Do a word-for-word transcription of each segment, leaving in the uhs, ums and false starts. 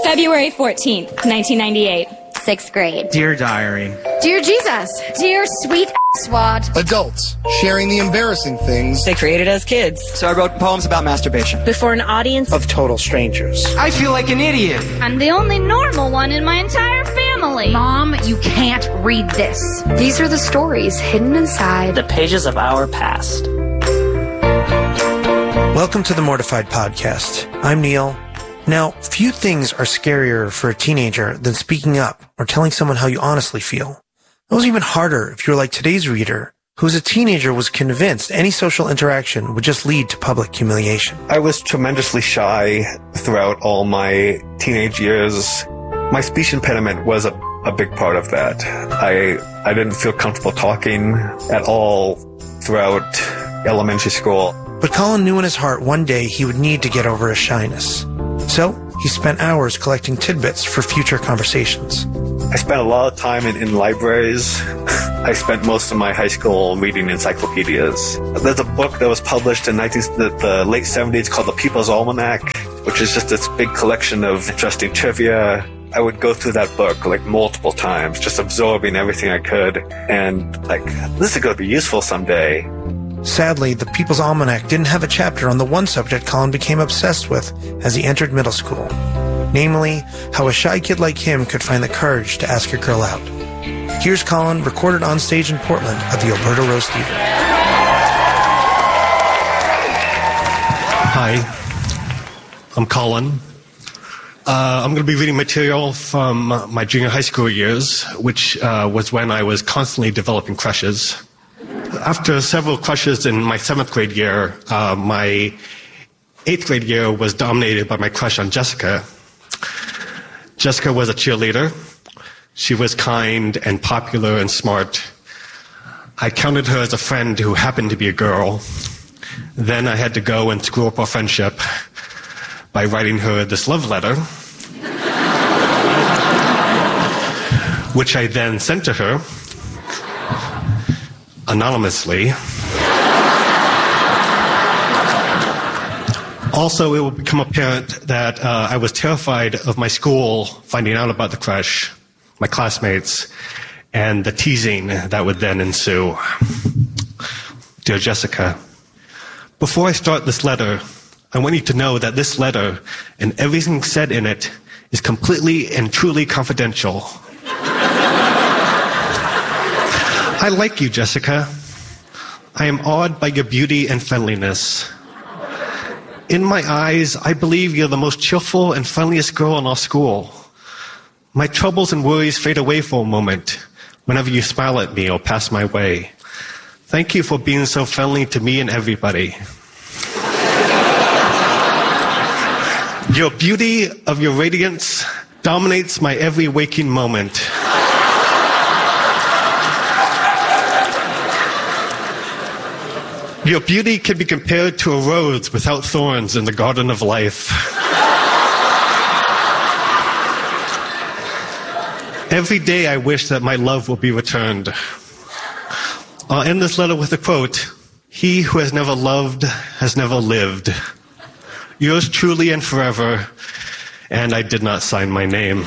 February fourteenth, nineteen ninety-eight. Sixth grade. Dear Diary. Dear Jesus. Dear sweet swad. Adults sharing the embarrassing things they created as kids. So I wrote poems about masturbation. Before an audience of total strangers. I feel like an idiot. I'm the only normal one in my entire family. Mom, you can't read this. These are the stories hidden inside the pages of our past. Welcome to the Mortified Podcast. I'm Neil. Now, few things are scarier for a teenager than speaking up or telling someone how you honestly feel. It was even harder if you're like today's reader, who as a teenager was convinced any social interaction would just lead to public humiliation. I was tremendously shy throughout all my teenage years. My speech impediment was a, a big part of that. I, I didn't feel comfortable talking at all throughout elementary school. But Colin knew in his heart one day he would need to get over his shyness. So he spent hours collecting tidbits for future conversations. I spent a lot of time in, in libraries. I spent most of my high school reading encyclopedias. There's a book that was published in nineteen, the, the late seventies called The People's Almanac, which is just this big collection of interesting trivia. I would go through that book like multiple times, just absorbing everything I could. And like, this is going to be useful someday. Sadly, the People's Almanac didn't have a chapter on the one subject Colin became obsessed with as he entered middle school. Namely, how a shy kid like him could find the courage to ask a girl out. Here's Colin, recorded on stage in Portland at the Alberta Rose Theatre. Hi, I'm Colin. Uh, I'm going to be reading material from uh, my junior high school years, which uh, was when I was constantly developing crushes. After several crushes in my seventh grade year, uh, my eighth grade year was dominated by my crush on Jessica. Jessica was a cheerleader. She was kind and popular and smart. I counted her as a friend who happened to be a girl. Then I had to go and screw up our friendship by writing her this love letter, which I then sent to her anonymously. Also, it will become apparent that uh, I was terrified of my school finding out about the crush, my classmates, and the teasing that would then ensue. Dear Jessica, before I start this letter, I want you to know that this letter and everything said in it is completely and truly confidential. I like you, Jessica. I am awed by your beauty and friendliness. In my eyes, I believe you're the most cheerful and friendliest girl in our school. My troubles and worries fade away for a moment whenever you smile at me or pass my way. Thank you for being so friendly to me and everybody. Your beauty of your radiance dominates my every waking moment. Your beauty can be compared to a rose without thorns in the garden of life. Every day I wish that my love will be returned. I'll end this letter with a quote. He who has never loved has never lived. Yours truly and forever. And I did not sign my name.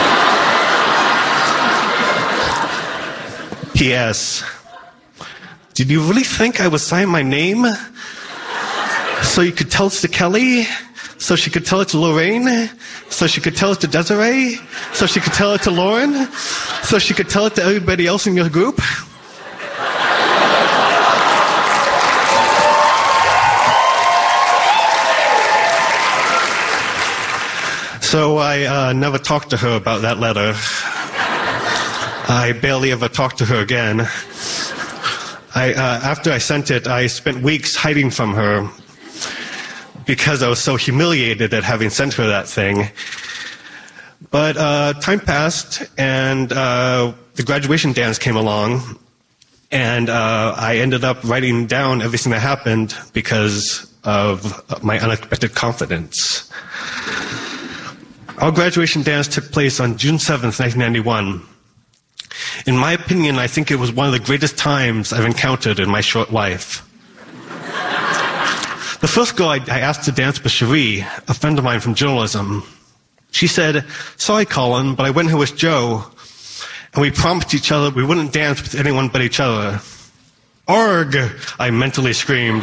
P S Did you really think I would sign my name? So you could tell it to Kelly? So she could tell it to Lorraine? So she could tell it to Desiree? So she could tell it to Lauren? So she could tell it to everybody else in your group? So I uh, never talked to her about that letter. I barely ever talked to her again. I, uh, after I sent it, I spent weeks hiding from her because I was so humiliated at having sent her that thing. But uh, time passed, and uh, the graduation dance came along, and uh, I ended up writing down everything that happened because of my unexpected confidence. Our graduation dance took place on June seventh, nineteen ninety-one. In my opinion, I think it was one of the greatest times I've encountered in my short life. The first girl I, I asked to dance was Cherie, a friend of mine from journalism. She said, "Sorry, Colin, but I went here with Joe, and we promised each other we wouldn't dance with anyone but each other." "Arg!" I mentally screamed.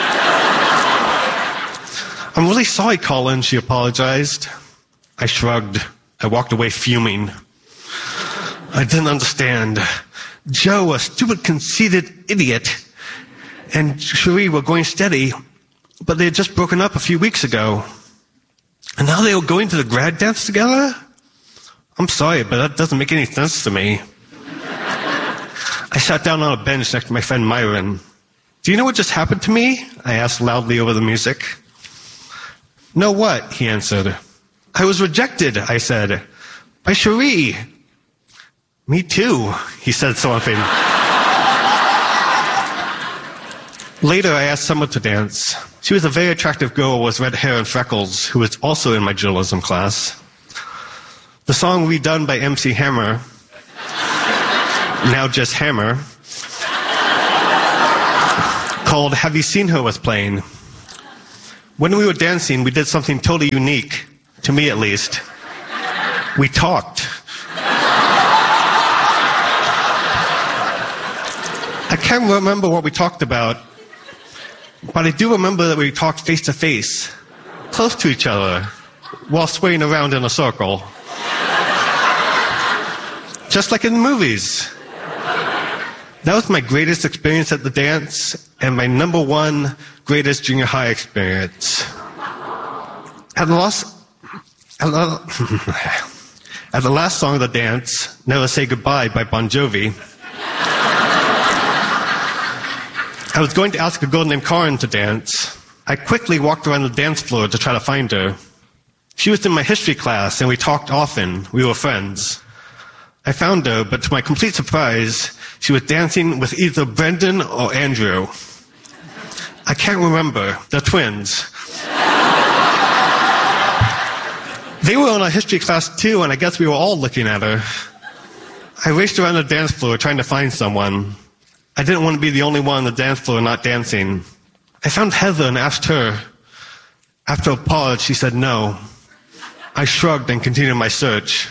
"I'm really sorry, Colin," she apologized. I shrugged. I walked away fuming. I didn't understand. Joe, a stupid, conceited idiot, and Cherie were going steady, but they had just broken up a few weeks ago. And now they were going to the grad dance together? I'm sorry, but that doesn't make any sense to me. I sat down on a bench next to my friend Myron. "Do you know what just happened to me?" I asked loudly over the music. "No, what?" he answered. "I was rejected," I said, "by Cherie." "Me too," he said something. Later, I asked Summer to dance. She was a very attractive girl with red hair and freckles who was also in my journalism class. The song redone by M C Hammer, now just Hammer, called "Have You Seen Her" was playing. When we were dancing, we did something totally unique, to me at least. We talked. I can't remember what we talked about, but I do remember that we talked face to face, close to each other, while swaying around in a circle. Just like in the movies. That was my greatest experience at the dance, and my number one greatest junior high experience. At the last, at the, at the last song of the dance, "Never Say Goodbye" by Bon Jovi, I was going to ask a girl named Karen to dance. I quickly walked around the dance floor to try to find her. She was in my history class, and we talked often. We were friends. I found her, but to my complete surprise, she was dancing with either Brendan or Andrew. I can't remember. They're twins. They were in our history class too, and I guess we were all looking at her. I raced around the dance floor trying to find someone. I didn't want to be the only one on the dance floor not dancing. I found Heather and asked her. After a pause, she said no. I shrugged and continued my search.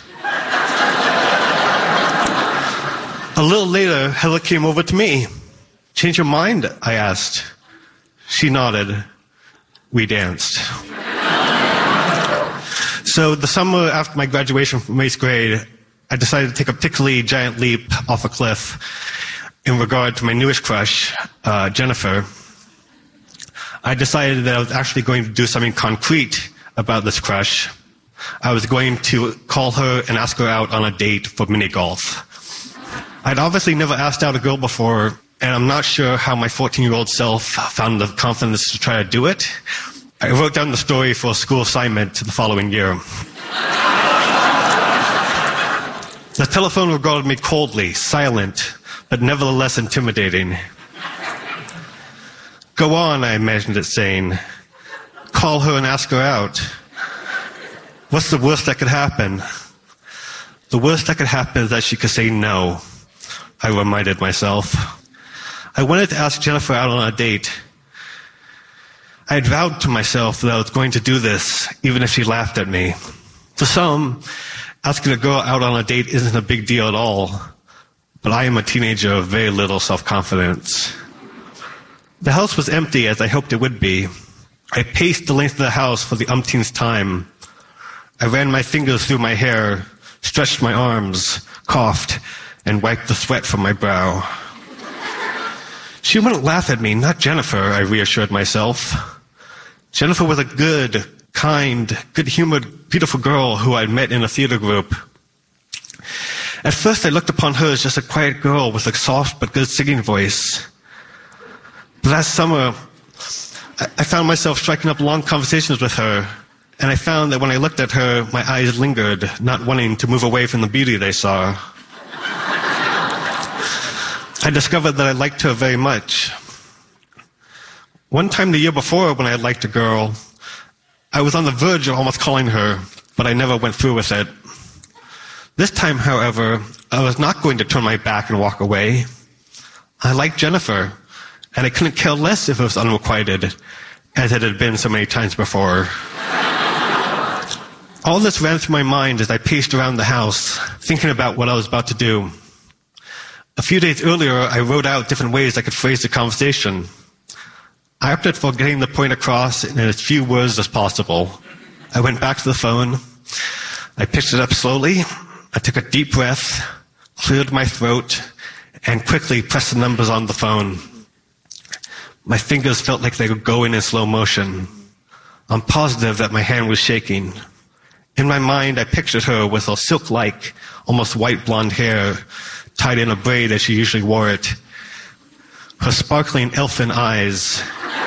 A little later, Heather came over to me. "Change your mind?" I asked. She nodded. We danced. So the summer after my graduation from eighth grade, I decided to take a particularly giant leap off a cliff in regard to my newest crush, uh, Jennifer. I decided that I was actually going to do something concrete about this crush. I was going to call her and ask her out on a date for mini golf. I'd obviously never asked out a girl before, and I'm not sure how my fourteen-year-old self found the confidence to try to do it. I wrote down the story for a school assignment the following year. The telephone regarded me coldly, silent, but nevertheless intimidating. "Go on," I imagined it saying. "Call her and ask her out. What's the worst that could happen?" "The worst that could happen is that she could say no," I reminded myself. I wanted to ask Jennifer out on a date. I had vowed to myself that I was going to do this, even if she laughed at me. To some, asking a girl out on a date isn't a big deal at all, but I am a teenager of very little self-confidence. The house was empty, as I hoped it would be. I paced the length of the house for the umpteenth time. I ran my fingers through my hair, stretched my arms, coughed, and wiped the sweat from my brow. She wouldn't laugh at me, not Jennifer, I reassured myself. Jennifer was a good, kind, good-humored, beautiful girl who I'd met in a theater group. At first, I looked upon her as just a quiet girl with a soft but good singing voice. But last summer, I found myself striking up long conversations with her, and I found that when I looked at her, my eyes lingered, not wanting to move away from the beauty they saw. I discovered that I liked her very much. One time the year before, when I had liked a girl, I was on the verge of almost calling her, but I never went through with it. This time, however, I was not going to turn my back and walk away. I liked Jennifer, and I couldn't care less if it was unrequited, as it had been so many times before. All this ran through my mind as I paced around the house, thinking about what I was about to do. A few days earlier, I wrote out different ways I could phrase the conversation. I opted for getting the point across in as few words as possible. I went back to the phone. I picked it up slowly. I took a deep breath, cleared my throat, and quickly pressed the numbers on the phone. My fingers felt like they were going in slow motion. I'm positive that my hand was shaking. In my mind, I pictured her with her silk-like, almost white blonde hair tied in a braid as she usually wore it. Her sparkling elfin eyes.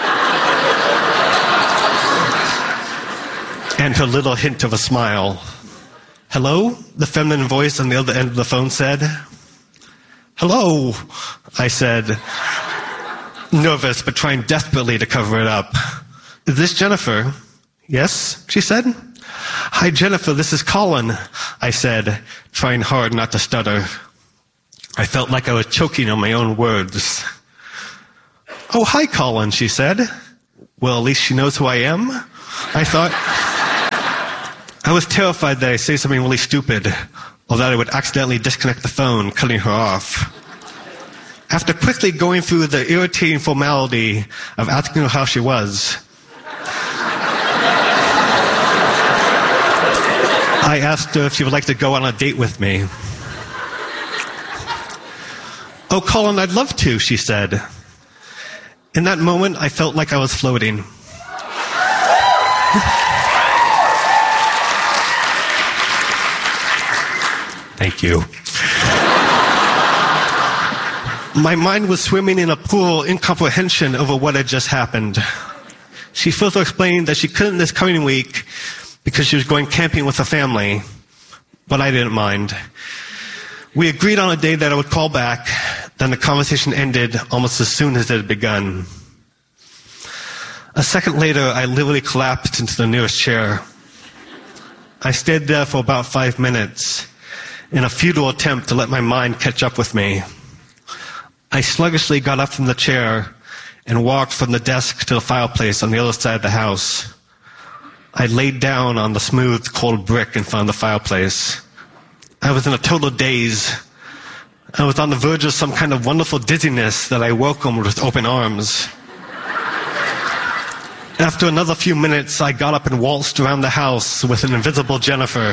And her little hint of a smile. "Hello?" the feminine voice on the other end of the phone said. "Hello," I said, nervous but trying desperately to cover it up. "Is this Jennifer?" "Yes," she said. "Hi, Jennifer, this is Colin," I said, trying hard not to stutter. I felt like I was choking on my own words. "Oh, hi, Colin," she said. Well, at least she knows who I am, I thought. I was terrified that I'd say something really stupid, or that I would accidentally disconnect the phone, cutting her off. After quickly going through the irritating formality of asking her how she was, I asked her if she would like to go on a date with me. "Oh, Colin, I'd love to," she said. In that moment, I felt like I was floating. Thank you. My mind was swimming in a pool of incomprehension over what had just happened. She further explained that she couldn't this coming week because she was going camping with her family, but I didn't mind. We agreed on a day that I would call back, then the conversation ended almost as soon as it had begun. A second later, I literally collapsed into the nearest chair. I stayed there for about five minutes in a futile attempt to let my mind catch up with me. I sluggishly got up from the chair and walked from the desk to the fireplace on the other side of the house. I laid down on the smooth, cold brick in front of the fireplace. I was in a total daze. I was on the verge of some kind of wonderful dizziness that I welcomed with open arms. After another few minutes, I got up and waltzed around the house with an invisible Jennifer.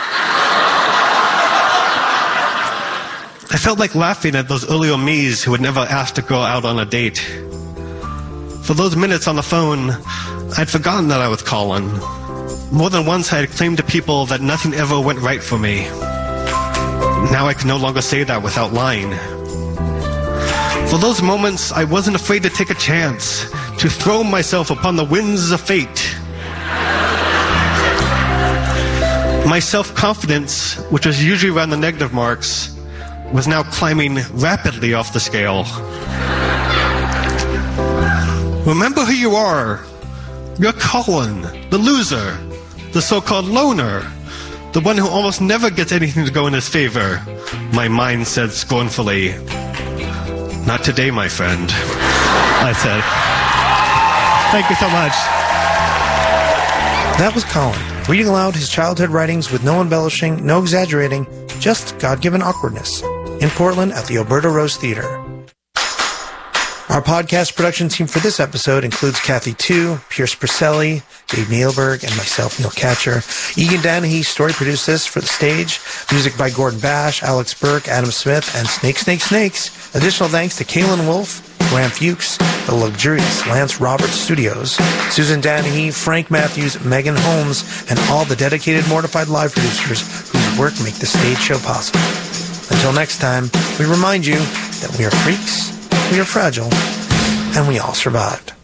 I felt like laughing at those earlier me's who had never asked a girl out on a date. For those minutes on the phone, I'd forgotten that I was Colin. More than once I had claimed to people that nothing ever went right for me. Now I can no longer say that without lying. For those moments, I wasn't afraid to take a chance, to throw myself upon the winds of fate. My self-confidence, which was usually around the negative marks, was now climbing rapidly off the scale. Remember who you are. You're Colin, the loser, the so-called loner, the one who almost never gets anything to go in his favor, my mind said scornfully. Not today, my friend, I said. Thank you so much. That was Colin, reading aloud his childhood writings with no embellishing, no exaggerating, just God-given awkwardness, in Portland at the Alberta Rose Theater. Our podcast production team for this episode includes Kathy Tu, Pierce Perselli, Dave Neilberg, and myself, Neil Catcher. Egan Danahy story produced this for the stage. Music by Gordon Bash, Alex Burke, Adam Smith, and Snake, Snake, Snakes. Additional thanks to Kaylin Wolfe, Graham Fuchs, the luxurious Lance Roberts Studios, Susan Danahy, Frank Matthews, Megan Holmes, and all the dedicated Mortified Live producers whose work make the stage show possible. Until next time, we remind you that we are freaks, we are fragile, and we all survived.